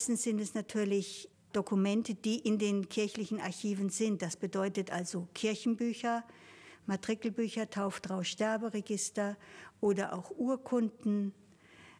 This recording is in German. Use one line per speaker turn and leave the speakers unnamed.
Meistens sind es natürlich Dokumente, die in den kirchlichen Archiven sind. Das bedeutet also Kirchenbücher, Matrikelbücher, Tauftrausterberegister oder auch Urkunden,